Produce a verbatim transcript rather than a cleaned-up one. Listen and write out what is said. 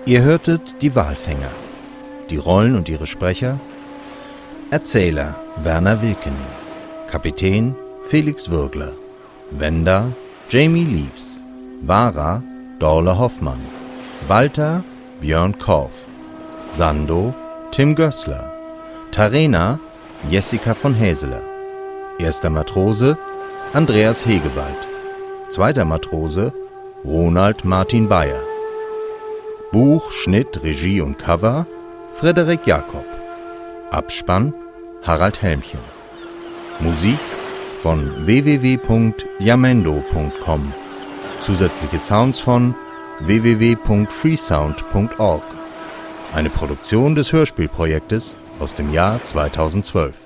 Ihr hörtet die Walfänger. Die Rollen und ihre Sprecher: Erzähler Werner Wilkening, Kapitän Felix Würgler, Wenda Jamie Leaves, Wara Dorle Hoffmann, Walter Björn Korff, Sando Tim Gößler, Tarena Jessica von Häseler, erster Matrose Andreas Hegewald, zweiter Matrose Ronald Martin Bayer. Buch, Schnitt, Regie und Cover Frederik Jakob. Abspann Harald Helmchen. Musik von w w w punkt jamendo punkt com. Zusätzliche Sounds von w w w punkt freesound punkt org. Eine Produktion des Hörspielprojektes aus dem Jahr zweitausendzwölf.